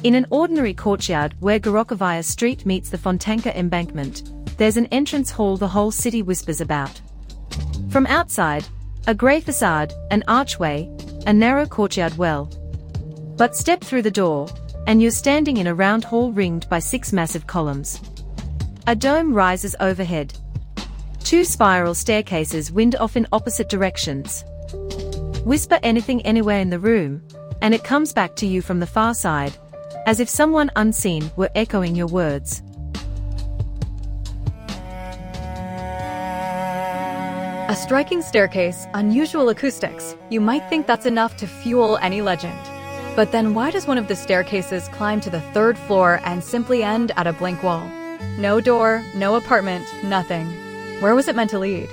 In an ordinary courtyard where Gorokhovaya Street meets the Fontanka embankment, there's an entrance hall the whole city whispers about. From outside, a grey facade, an archway, a narrow courtyard well. But step through the door, and you're standing in a round hall ringed by 6 massive columns. A dome rises overhead. 2 spiral staircases wind off in opposite directions. Whisper anything anywhere in the room, and it comes back to you from the far side, as if someone unseen were echoing your words. A striking staircase, unusual acoustics. You might think that's enough to fuel any legend. But then why does one of the staircases climb to the 3rd floor and simply end at a blank wall? No door, no apartment, nothing. Where was it meant to lead?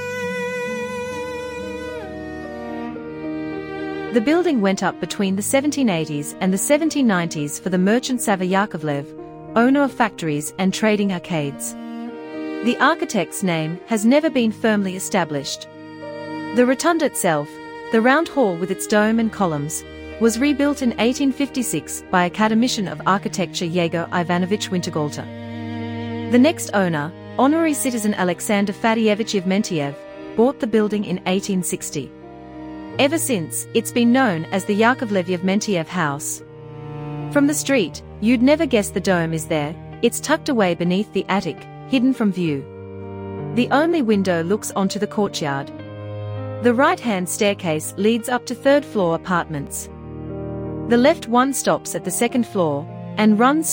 The building went up between the 1780s and the 1790s for the merchant Sava Yakovlev, owner of factories and trading arcades. The architect's name has never been firmly established. The rotunda itself, the round hall with its dome and columns, was rebuilt in 1856 by academician of architecture Yegor Ivanovich Wintergalter. The next owner, honorary citizen Alexander Fadievich Yevmentiev, bought the building in 1860. Ever since, it's been known as the Yakovlev Yevmentiev House. From the street, you'd never guess the dome is there. It's tucked away beneath the attic, hidden from view. The only window looks onto the courtyard. The right-hand staircase leads up to 3rd floor apartments. The left one stops at the 2nd floor and runs